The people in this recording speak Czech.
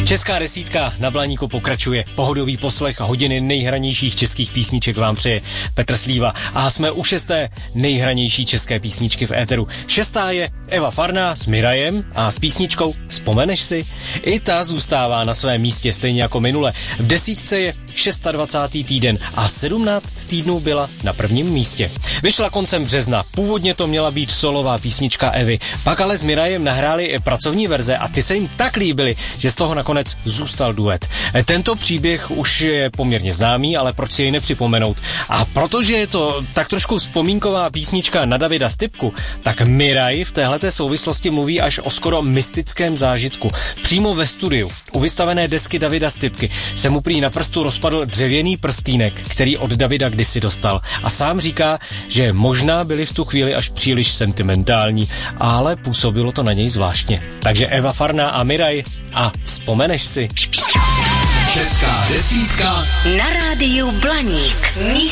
Česká desítka na Blaníku pokračuje. Pohodový poslech a hodiny nejhranějších českých písniček vám přeje Petr Slíva. A jsme u 6. nejhranější české písničky v éteru. 6. je Eva Farná s Mirajem a s písničkou Vzpomeneš si? I ta zůstává na svém místě stejně jako minule. V desítce je 26. týden a 17 týdnů byla na prvním místě. Vyšla koncem března. Původně to měla být solová písnička Evy. Pak ale s Mirajem nahráli pracovní verze a ty se jim tak líbily, že z toho nakonec zůstal duet. Tento příběh už je poměrně známý, ale proč si jej nepřipomenout? A protože je to tak trošku vzpomínková písnička na Davida Stypku, tak Miraj v téhleté souvislosti mluví až o skoro mystickém zážitku. Přímo ve studiu u vystavené desky Davida Stypky se mu prý na prstu rozpadl dřevěný prstýnek, který od Davida kdysi dostal. A sám říká, že možná byli v tu chvíli až příliš sentimentální, ale působilo to na něj zvláštně. Takže Eva Farná a Miraj a Vzpomeneš si? Česká desítka na rádiu Blaník.